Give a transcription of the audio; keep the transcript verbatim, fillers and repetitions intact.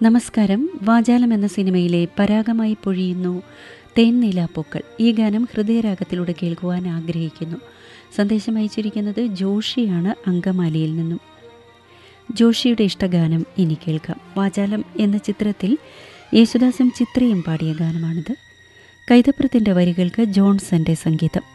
നമസ്കാരം. വാചാലം എന്ന സിനിമയിലെ പരാഗമായി പൊഴിയുന്നു തേൻനീലാപ്പൂക്കൾ ഈ ഗാനം ഹൃദയരാഗത്തിലൂടെ കേൾക്കുവാൻ ആഗ്രഹിക്കുന്നു. സന്ദേശം അയച്ചിരിക്കുന്നത് ജോഷിയാണ് അങ്കമാലിയിൽ നിന്നും. ജോഷിയുടെ ഇഷ്ടഗാനം ഇനി കേൾക്കാം. വാചാലം എന്ന ചിത്രത്തിൽ യേശുദാസും ചിത്രയും പാടിയ ഗാനമാണിത്. കൈതപ്രത്തിൻ്റെ വരികൾക്ക് ജോൺസന്റെ സംഗീതം.